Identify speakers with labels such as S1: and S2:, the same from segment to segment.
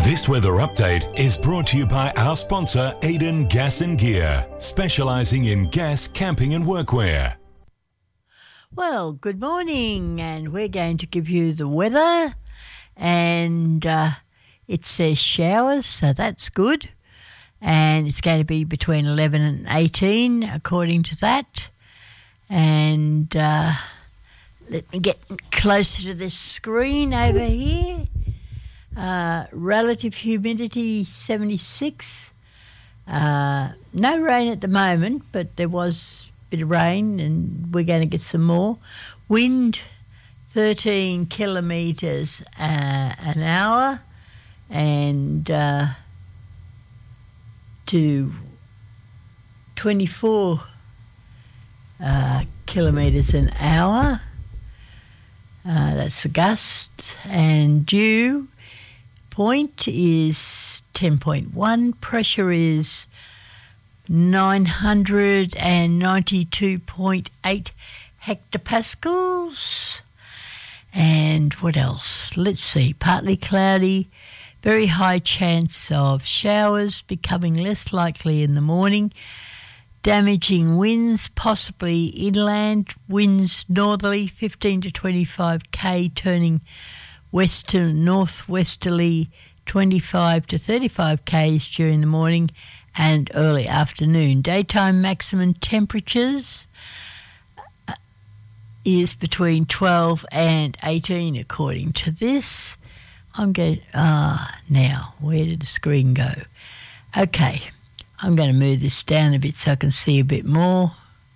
S1: This weather update is brought to you by our sponsor, Eden Gas and Gear, specialising in gas, camping and workwear.
S2: Well, good morning, and we're going to give you the weather, and it says showers, so that's good, and it's going to be between 11 and 18 according to that, and let me get closer to this screen over here. Relative humidity 76, no rain at the moment, but there was bit of rain and we're going to get some more. Wind 13 kilometres an hour and to 24 kilometres an hour. That's the gust. And dew point is 10.1. Pressure is 992.8 hectopascals. And what else? Let's see. Partly cloudy, very high chance of showers, becoming less likely in the morning. Damaging winds, possibly inland. Winds northerly, 15 to 25 k, turning west to northwesterly, 25 to 35 k's during the morning and early afternoon. Daytime maximum temperatures is between 12 and 18 according to this. I'm going, now, where did the screen go? Okay, I'm going to move this down a bit so I can see a bit more.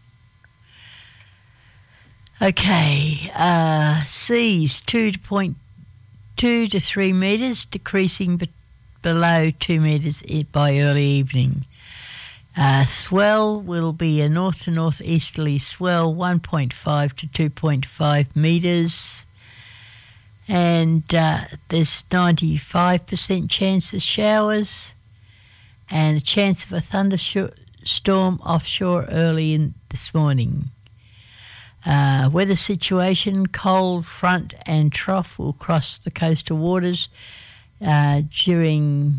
S2: Okay, seas 2 to 3 metres, decreasing below 2 metres by early evening. Swell will be a north to northeasterly swell, 1.5 to 2.5 metres. And there's 95% chance of showers and a chance of a thunderstorm offshore early in this morning. Weather situation, cold front and trough will cross the coastal waters during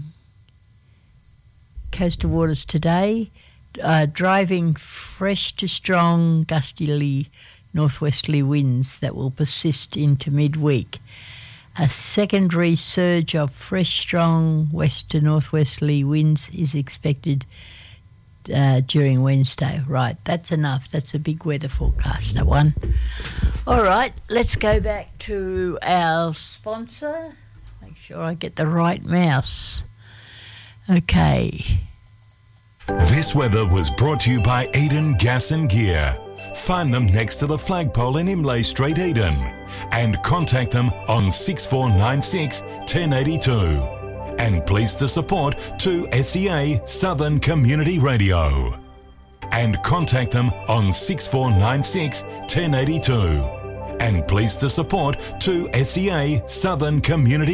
S2: coastal waters today, driving fresh to strong gustyly northwesterly winds that will persist into midweek. A secondary surge of fresh strong west to northwesterly winds is expected during Wednesday. Right, that's enough. That's a big weather forecast, that one. All right, let's go back to our sponsor. Make sure I get the right mouse. Okay.
S1: This weather was brought to you by Eden Gas and Gear. Find them next to the flagpole in Imlay Street, Eden, and contact them on 6496 1082. And pleased to support 2SEA Southern Community Radio. And contact them on 6496 1082. And pleased to support 2SEA Southern Community